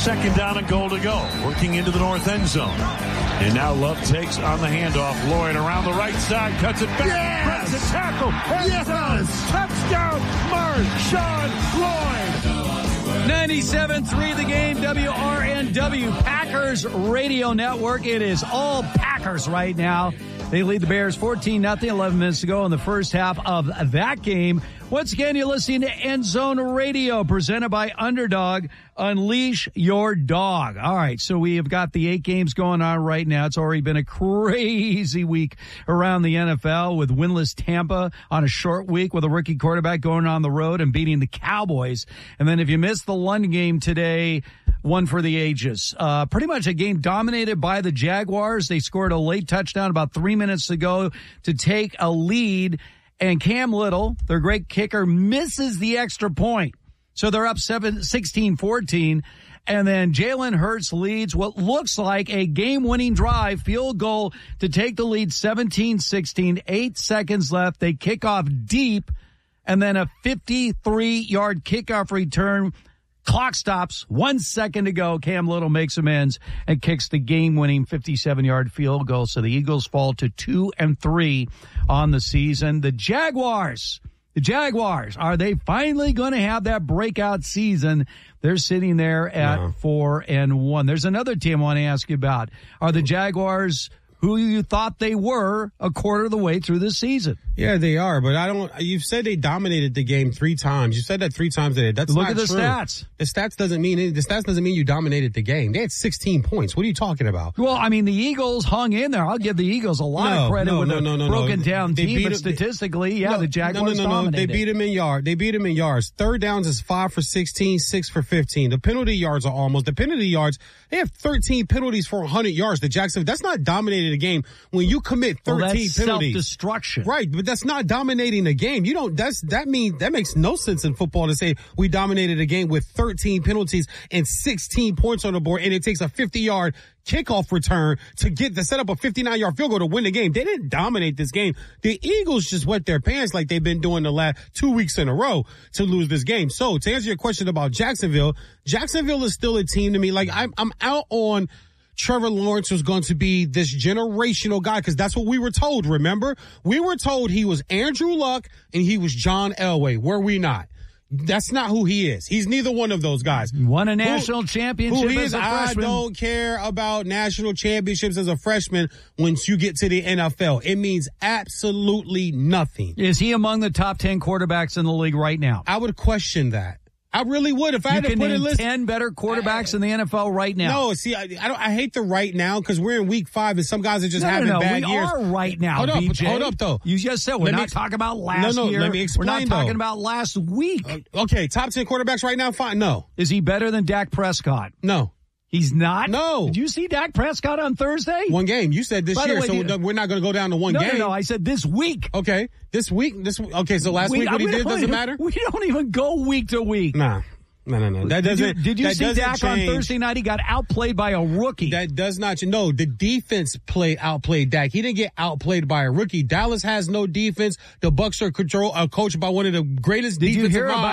2nd down and goal to go. Working into the north end zone. And now Love takes on the handoff. Lloyd around the right side. Cuts it back. Breaks a tackle. Yes. Touchdown. Marshawn Lloyd. 97.3 The Game, WRNW Packers Radio Network. It is all Packers right now. They lead the Bears 14-0, 11 minutes to go in the first half of that game. Once again, you're listening to End Zone Radio, presented by Underdog. Unleash your dog. All right, so we have got the 8 games going on right now. It's already been a crazy week around the NFL with winless Tampa on a short week with a rookie quarterback going on the road and beating the Cowboys. And then if you missed the London game today, one for the ages. Pretty much a game dominated by the Jaguars. They scored a late touchdown about 3 minutes to go to take a lead. And Cam Little, their great kicker, misses the extra point. So they're up 16-14. And then Jalen Hurts leads what looks like a game-winning drive, field goal to take the lead 17-16, 8 seconds left. They kick off deep, and then a 53-yard kickoff return. Clock stops, 1 second to go. Cam Little makes amends and kicks the game-winning 57-yard field goal. So the Eagles fall to 2-3 on the season. The Jaguars, are they finally going to have that breakout season? They're sitting there at 4-1. There's another team I want to ask you about. Are the Jaguars who you thought they were a quarter of the way through the season? Yeah, they are, but you've said they dominated the game 3 times. You said that 3 times today. That's Look not at the true. stats. The stats doesn't mean you dominated the game. They had 16 points. What are you talking about? Well, I mean, the Eagles hung in there. I'll give the Eagles a lot of credit with a broken down team, but statistically, the Jaguars dominated. They beat them in yards. They beat them in yards. Third downs is 5 for 16, 6 for 15. The penalty yards are almost. The penalty yards, they have 13 penalties for 100 yards. The Jacksonville, that's not dominating the game. When you commit 13 that's penalties. Self-destruction. Right, but that's not dominating a game. That makes no sense in football to say we dominated a game with 13 penalties and 16 points on the board, and it takes a 50-yard kickoff return to set up a 59-yard field goal to win the game. They didn't dominate this game. The Eagles just wet their pants like they've been doing the last 2 weeks in a row to lose this game. So to answer your question about Jacksonville is still a team to me. Like I'm out on Trevor Lawrence was going to be this generational guy because that's what we were told, remember? We were told he was Andrew Luck and he was John Elway. Were we not? That's not who he is. He's neither one of those guys. Won a national championship as a freshman. I don't care about national championships as a freshman once you get to the NFL. It means absolutely nothing. Is he among the top 10 quarterbacks in the league right now? I would question that. I really would if I had to put a list. 10 better quarterbacks in the NFL right now. No, see, I hate the right now because we're in week 5 and some guys are just having bad years. We are right now, BJ. Hold up, though. You just said we're not talking about last year. Let me explain, we're not talking about last week. Okay, top 10 quarterbacks right now, fine. No. Is he better than Dak Prescott? No. He's not? No. Did you see Dak Prescott on Thursday? One game. You said this year, so we're not going to go down to one game. No, I said this week. Okay. This week? Okay, so last week what he did doesn't matter? We don't even go week to week. Nah. No. That doesn't. Did you see Dak on Thursday night? He got outplayed by a rookie. That does not. No, the defense outplayed Dak. He didn't get outplayed by a rookie. Dallas has no defense. The Bucs are coached by one of the greatest defensive minds.